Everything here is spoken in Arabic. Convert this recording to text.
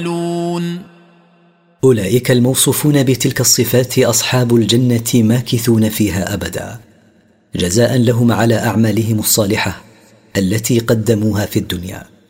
أولئك الموصوفون بتلك الصفات أصحاب الجنة ماكثون فيها أبدا، جزاء لهم على أعمالهم الصالحة التي قدموها في الدنيا.